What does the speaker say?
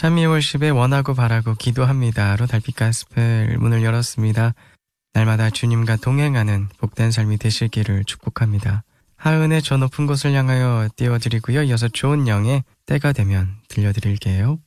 샤미월십에 원하고 바라고 기도합니다로 달빛 가스펠 문을 열었습니다. 날마다 주님과 동행하는 복된 삶이 되시기를 축복합니다. 하은의 저 높은 곳을 향하여 띄워드리고요. 이어서 좋은 영의 때가 되면 들려드릴게요.